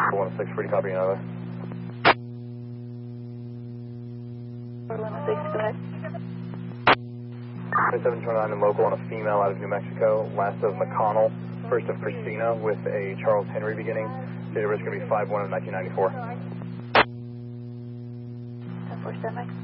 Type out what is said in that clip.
416, free to copy another. 416, go ahead. 2729 and local on a female out of New Mexico, last of McConnell, first of Christina with a Charles Henry beginning. Date of birth is going to be 5/1 of 1994. 10-4 standby.